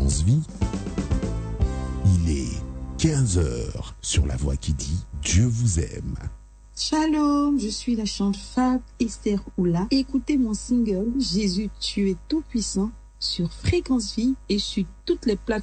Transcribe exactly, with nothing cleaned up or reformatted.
Fréquence Vie. Il est quinze heures sur la voix qui dit Dieu vous aime. Shalom, je suis la chante Fab Esther Oula. Écoutez mon single Jésus, tu es tout puissant sur Fréquence Vie et sur toutes les plateformes